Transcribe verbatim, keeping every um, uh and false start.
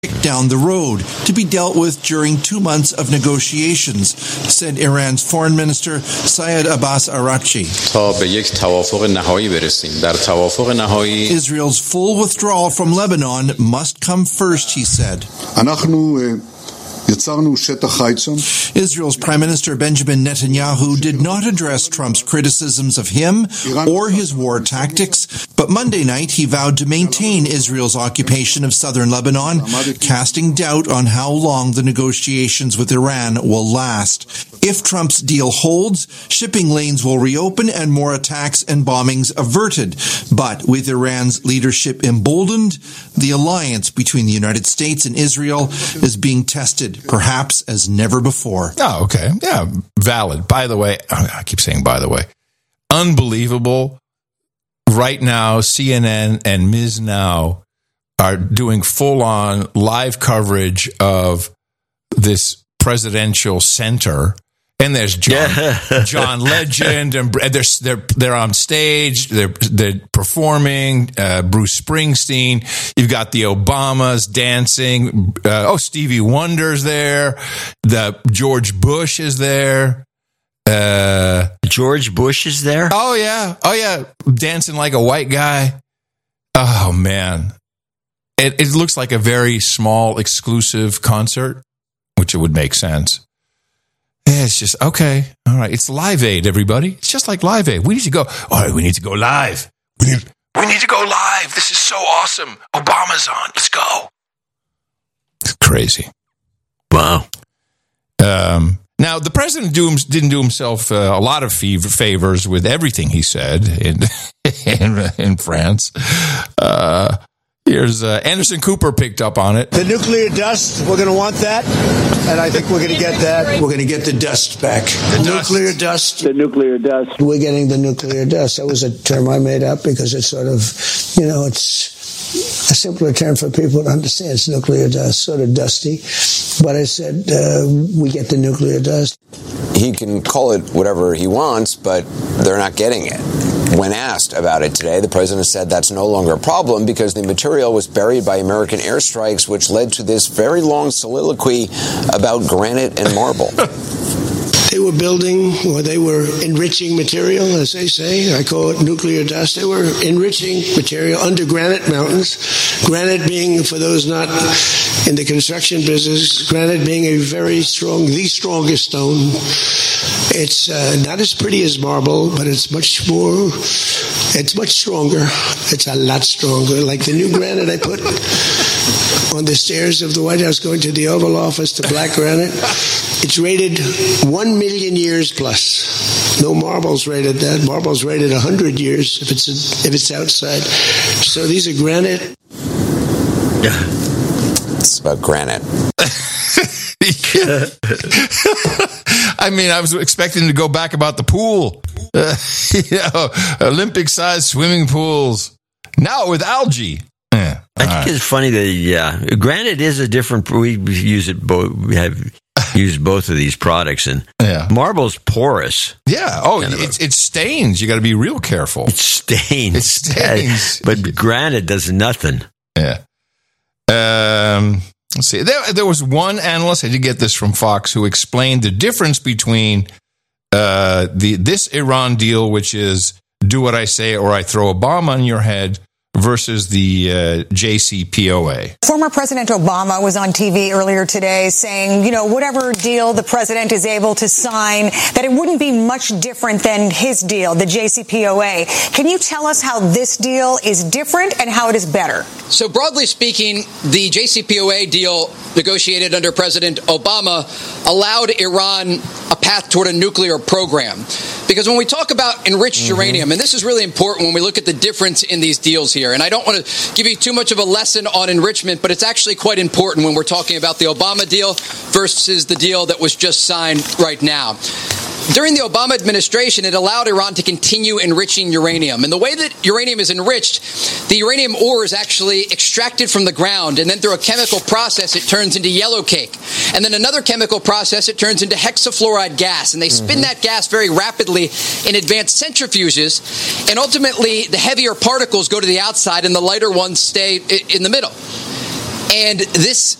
down the road to be dealt with during two months of negotiations, said Iran's Foreign Minister Syed Abbas Araghchi. Israel's full withdrawal from Lebanon must come first, he said. Israel's Prime Minister Benjamin Netanyahu did not address Trump's criticisms of him or his war tactics, but Monday night he vowed to maintain Israel's occupation of southern Lebanon, casting doubt on how long the negotiations with Iran will last. If Trump's deal holds, shipping lanes will reopen and more attacks and bombings averted. But with Iran's leadership emboldened, the alliance between the United States and Israel is being tested, perhaps as never before. Oh, okay. Yeah, valid. By the way, I keep saying by the way, unbelievable. Right now, C N N and Miz Now are doing full-on live coverage of this presidential center. And there's John, yeah. John Legend, and they're they're they're on stage. They're they're performing. Uh, Bruce Springsteen. You've got the Obamas dancing. Uh, oh, Stevie Wonder's there. The George Bush is there. Uh, George Bush is there. Oh yeah, oh yeah, dancing like a white guy. Oh man, it it looks like a very small, exclusive concert, which it would make sense. Yeah, it's just, okay, all right. It's Live Aid, everybody. It's just like Live Aid. We need to go, all right, we need to go live. We need, we need to go live. This is so awesome. Obama's on. Let's go. It's crazy. Wow. Um, now, the president do, didn't do himself uh, a lot of favors with everything he said in, in, in France. Uh Here's uh, Anderson Cooper picked up on it. The nuclear dust, we're going to want that, and I think we're going to get that. We're going to get the dust back. The nuclear dust. dust. The nuclear dust. We're getting the nuclear dust. That was a term I made up because it's sort of, you know, it's a simpler term for people to understand. It's nuclear dust, sort of dusty. But I said, uh, we get the nuclear dust. He can call it whatever he wants, but they're not getting it. When asked about it today, the president said that's no longer a problem because the material was buried by American airstrikes, which led to this very long soliloquy about granite and marble. They were building, or they were enriching material, as they say. I call it nuclear dust. They were enriching material under granite mountains. Granite being, for those not in the construction business, granite being a very strong, the strongest stone. It's uh, not as pretty as marble, but it's much more, it's much stronger. It's a lot stronger. Like the new granite I put on the stairs of the White House going to the Oval Office, the black granite. It's rated one million years plus. No marble's rated that. Marble's rated one hundred years if it's if it's outside. So these are granite. It's about granite. I mean, I was expecting to go back about the pool. Uh, you know, Olympic-sized swimming pools. Now with algae. Yeah, I think right. It's funny that, yeah, granite is a different, we use it both, we have used both of these products, and yeah. Marble's porous. Yeah, oh, it, it stains. You got to be real careful. It stains. It stains. But granite does nothing. Yeah. Um, let's see. There, there was one analyst, I did get this from Fox, who explained the difference between uh, the this Iran deal, which is do what I say or I throw a bomb on your head, versus the uh, J C P O A. Former President Obama was on T V earlier today saying, you know, whatever deal the president is able to sign, that it wouldn't be much different than his deal, the J C P O A. Can you tell us how this deal is different and how it is better? So broadly speaking, the J C P O A deal negotiated under President Obama allowed Iran a path toward a nuclear program. Because when we talk about enriched mm-hmm. uranium, and this is really important when we look at the difference in these deals here, and I don't want to give you too much of a lesson on enrichment, but it's actually quite important when we're talking about the Obama deal versus the deal that was just signed right now. During the Obama administration, it allowed Iran to continue enriching uranium. And the way that uranium is enriched, the uranium ore is actually extracted from the ground, and then through a chemical process, it turns into yellow cake. And then another chemical process, it turns into hexafluoride gas. And they spin mm-hmm. that gas very rapidly in advanced centrifuges. And ultimately, the heavier particles go to the outside, and the lighter ones stay in the middle. And this